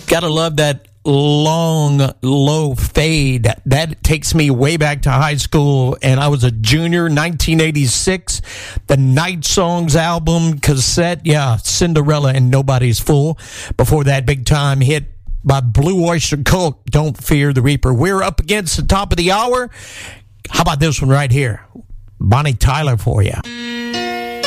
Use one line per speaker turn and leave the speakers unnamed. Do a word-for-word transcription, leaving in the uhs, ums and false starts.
Gotta love that long, low fade. That takes me way back to high school, and I was a junior, nineteen eighty-six. The Night Songs album, cassette, yeah, Cinderella and Nobody's Fool. Before that, big time hit by Blue Oyster Cult, Don't Fear the Reaper. We're up against the top of the hour. How about this one right here? Bonnie Tyler for you.